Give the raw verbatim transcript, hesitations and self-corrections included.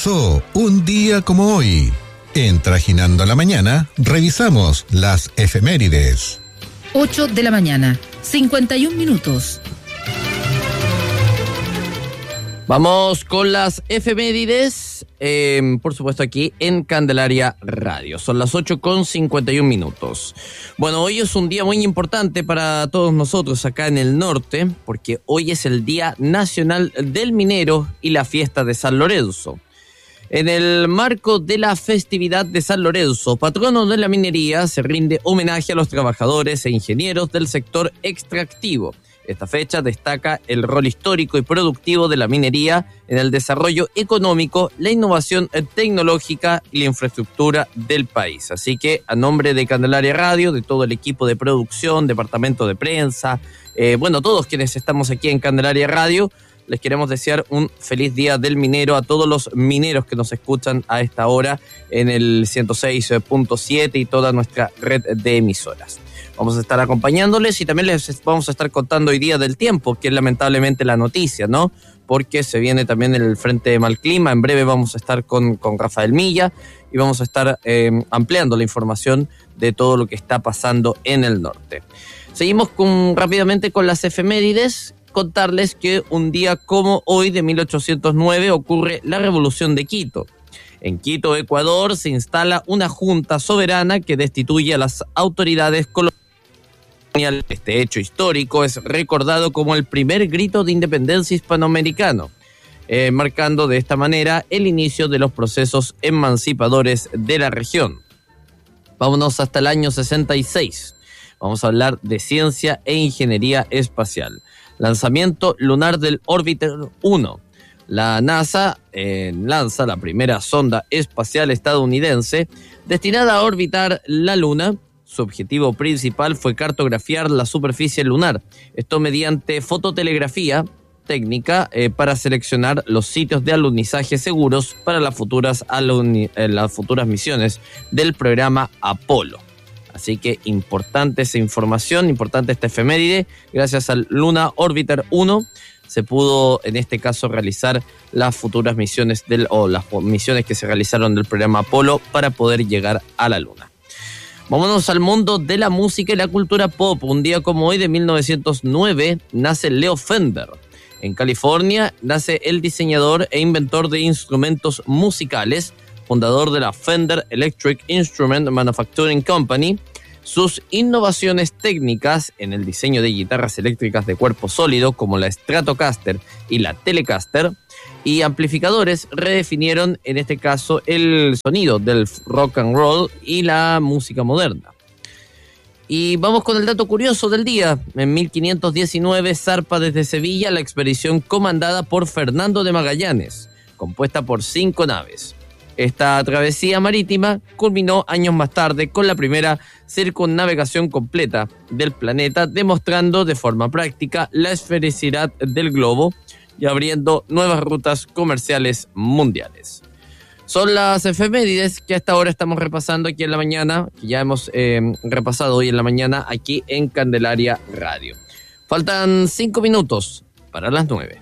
pasó un día como hoy? En Trajinando la Mañana, revisamos las efemérides. ocho de la mañana, cincuenta y un minutos. Vamos con las efemérides, eh, por supuesto aquí en Candelaria Radio. Son las ocho con cincuenta y un minutos. Bueno, hoy es un día muy importante para todos nosotros acá en el norte, porque hoy es el Día Nacional del Minero y la fiesta de San Lorenzo. En el marco de la festividad de San Lorenzo, patrono de la minería, se rinde homenaje a los trabajadores e ingenieros del sector extractivo. Esta fecha destaca el rol histórico y productivo de la minería en el desarrollo económico, la innovación tecnológica y la infraestructura del país. Así que, a nombre de Candelaria Radio, de todo el equipo de producción, departamento de prensa, eh, bueno, todos quienes estamos aquí en Candelaria Radio, les queremos desear un feliz día del minero a todos los mineros que nos escuchan a esta hora en el ciento seis punto siete y toda nuestra red de emisoras. Vamos a estar acompañándoles y también les vamos a estar contando hoy día del tiempo, que es lamentablemente la noticia, ¿no? Porque se viene también el frente de mal clima. En breve vamos a estar con, con Rafael Milla y vamos a estar eh, ampliando la información de todo lo que está pasando en el norte. Seguimos con, rápidamente con las efemérides. Contarles que un día como hoy de mil ochocientos nueve ocurre la Revolución de Quito. En Quito, Ecuador, se instala una junta soberana que destituye a las autoridades coloniales. Este hecho histórico es recordado como el primer grito de independencia hispanoamericano, eh, marcando de esta manera el inicio de los procesos emancipadores de la región. Vámonos hasta el año sesenta y seis. Vamos a hablar de ciencia e ingeniería espacial. Lanzamiento lunar del Orbiter uno. La NASA eh, lanza la primera sonda espacial estadounidense destinada a orbitar la Luna. Su objetivo principal fue cartografiar la superficie lunar, esto mediante fototelegrafía técnica eh, para seleccionar los sitios de alunizaje seguros para las futuras, aluni- eh, las futuras misiones del programa Apolo. Así que importante esa información, importante esta efeméride. Gracias al Luna Orbiter uno se pudo en este caso realizar las futuras misiones del, o las misiones que se realizaron del programa Apolo para poder llegar a la Luna. Vámonos al mundo de la música y la cultura pop. Un día como hoy de mil novecientos nueve nace Leo Fender. En California nace el diseñador e inventor de instrumentos musicales, fundador de la Fender Electric Instrument Manufacturing Company. Sus innovaciones técnicas en el diseño de guitarras eléctricas de cuerpo sólido como la Stratocaster y la Telecaster y amplificadores redefinieron en este caso el sonido del rock and roll y la música moderna. Y vamos con el dato curioso del día. En mil quinientos diecinueve zarpa desde Sevilla la expedición comandada por Fernando de Magallanes, compuesta por cinco naves. Esta travesía marítima culminó años más tarde con la primera circunnavegación completa del planeta, demostrando de forma práctica la esfericidad del globo y abriendo nuevas rutas comerciales mundiales. Son las efemérides que hasta ahora estamos repasando aquí en la mañana, que ya hemos eh, repasado hoy en la mañana aquí en Candelaria Radio. Faltan cinco minutos para las nueve.